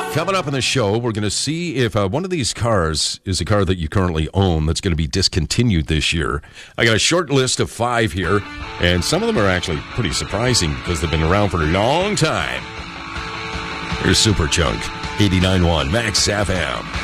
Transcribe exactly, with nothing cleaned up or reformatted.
Coming up in the show, we're going to see if uh, one of these cars is a car that you currently own that's going to be discontinued this year. I got a short list of five here, and some of them are actually pretty surprising because they've been around for a long time. Here's Superchunk, eighty-nine point one Max F M.